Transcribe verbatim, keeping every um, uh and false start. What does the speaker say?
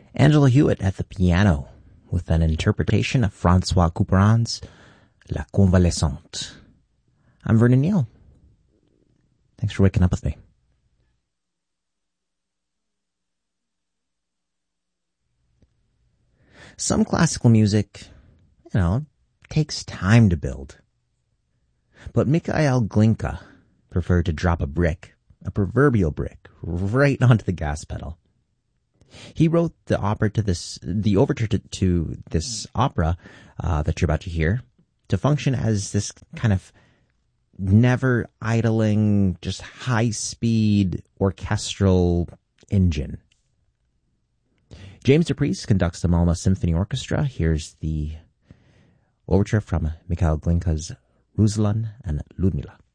Angela Hewitt at the piano with an interpretation of Francois Couperin's La Convalescente. I'm Vernon Neal. Thanks for waking up with me. Some classical music, you know, takes time to build. But Mikhail Glinka preferred to drop a brick, a proverbial brick, right onto the gas pedal. He wrote the opera to this, the overture to, to this opera uh, that you're about to hear, to function as this kind of never idling, just high-speed orchestral engine. James DePriest conducts the Malmö Symphony Orchestra. Here's the overture from Mikhail Glinka's Ruslan and Ludmila.